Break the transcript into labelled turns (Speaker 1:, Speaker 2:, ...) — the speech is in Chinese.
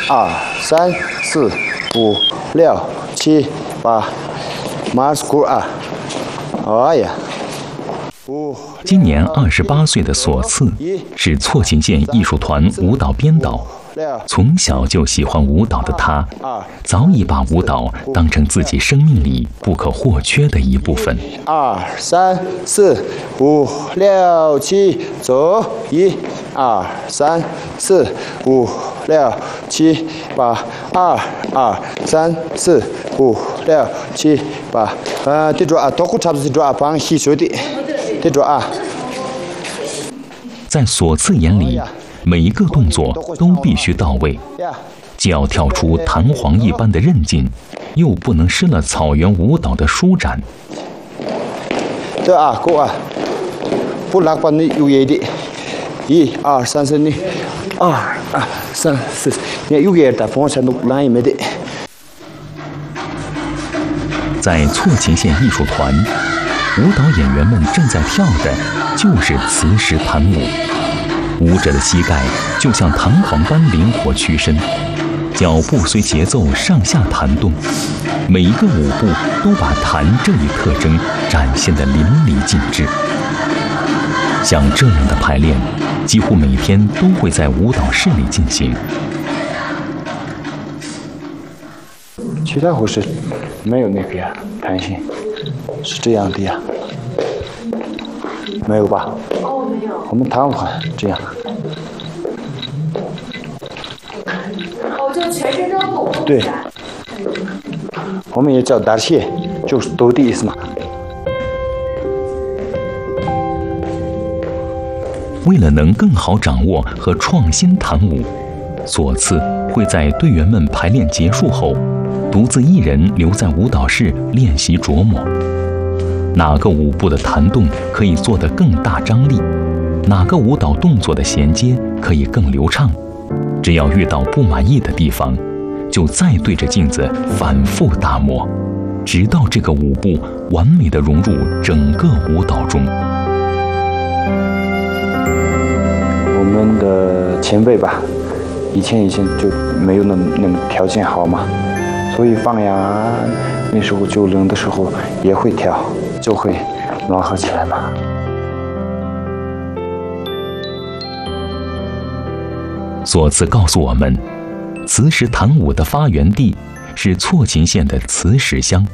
Speaker 1: 2、3、4、5、6、7、8，马斯库啊！哎呀！
Speaker 2: 今年28岁的索次是错琴县艺术团舞蹈编导。从小就喜欢舞蹈的他，早已把舞蹈当成自己生命里不可或缺的一部分。
Speaker 1: 2、3、4、5、6、7，走！1、2、3、4、5、6、7、8，2、3、4、5、6、7、8。记住啊，多苦差不多记住啊，帮洗手的，记住啊。
Speaker 2: 在索次眼里，每一个动作都必须到位，既要跳出弹簧一般的韧劲，又不能失了草原舞蹈的舒展。
Speaker 1: 对啊，够啊，不拉把你有眼的，1、2、3、4，你2、3、4，你有眼的，帮我才弄拉一枚的。
Speaker 2: 在错琴县艺术团，舞蹈演员们正在跳的就是磁石弹舞。舞者的膝盖就像弹簧般灵活屈伸，脚步随节奏上下弹动，每一个舞步都把弹这一特征展现得淋漓尽致。像这样的排练，几乎每天都会在舞蹈室里进行。
Speaker 1: 其他舞是没有那个呀，弹性是这样的呀，没有吧？
Speaker 3: 没有。
Speaker 1: 我们弹簧这样。
Speaker 3: 就全身都动。
Speaker 1: 对。我们也叫打气，就是抖的意思嘛。
Speaker 2: 为了能更好掌握和创新弹舞，索次会在队员们排练结束后，独自一人留在舞蹈室练习琢磨。哪个舞步的弹动可以做得更大张力？哪个舞蹈动作的衔接可以更流畅？只要遇到不满意的地方，就再对着镜子反复打磨，直到这个舞步完美地融入整个舞蹈中。
Speaker 1: 我们的前辈吧，以前就没有那么条件好嘛，所以放呀，那时候就冷的时候也会跳，就会暖和起来嘛。
Speaker 2: 索次告诉我们，磁石弹舞的发源地是错琴县的磁石乡。